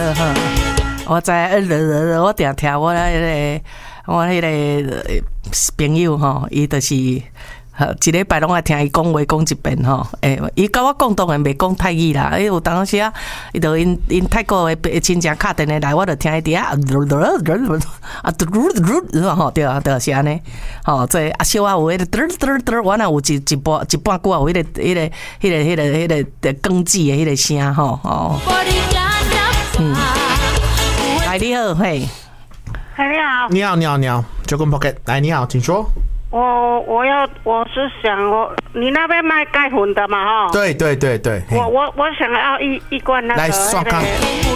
哈，我知我定听我迄个朋友吼，伊就是一礼拜拢爱听伊讲话讲一遍吼。伊甲我讲当然袂讲泰语啦，有当时啊，伊就因泰国的亲戚敲电话来，我就听伊伫吼，对啊，就是安尼。吼，这啊小啊有迄个我若有一半句有迄个更字的迄个声吼。来你好，嘿。 你好，就跟 Pocket 来，你好，请说。 我是想你那边卖钙粉的嘛哈？ 对。 我想要一罐那个。 来刷卡。